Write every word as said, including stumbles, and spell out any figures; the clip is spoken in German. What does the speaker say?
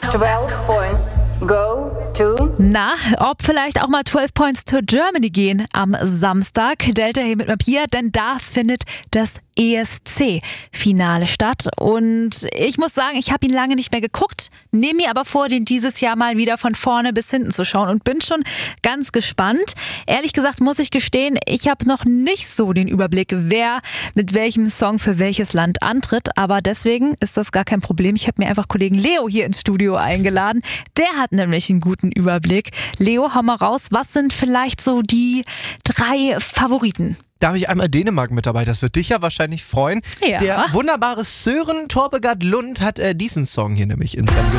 twelve points go to... Na, ob vielleicht auch mal zwölf Points to Germany gehen am Samstag. Delta hier mit Mappia, denn da findet das E S C-Finale statt. Und ich muss sagen, ich habe ihn lange nicht mehr geguckt, nehme mir aber vor, den dieses Jahr mal wieder von vorne bis hinten zu schauen und bin schon ganz gespannt. Ehrlich gesagt muss ich gestehen, ich habe noch nicht so den Überblick, wer mit welchem Song für welches Land antritt. Aber deswegen ist das gar kein Problem. Ich habe mir einfach Kollegen Leo hier ins Studio eingeladen. Der hat nämlich einen guten Überblick. Leo, hau mal raus, was sind vielleicht so die drei Favoriten? Da habe ich einmal Dänemark mit dabei, das wird dich ja wahrscheinlich freuen. Ja. Der wunderbare Søren Torpegaard Lund hat äh, diesen Song hier nämlich ins Rennen